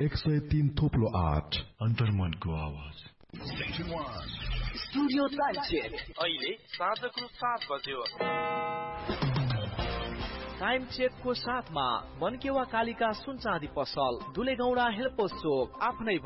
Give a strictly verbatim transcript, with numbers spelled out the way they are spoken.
एक सय तीन थोप्लो आठ अन्तर्मनको आवाज। स्टुडियो टाइम चेक अहिले साँझको सात बज्यो। टाइम चेक को साथमा मनकेवा कालिका सुन चाँदी पसल, दुलेगौडा हेल्पोस चोक, आफ्नै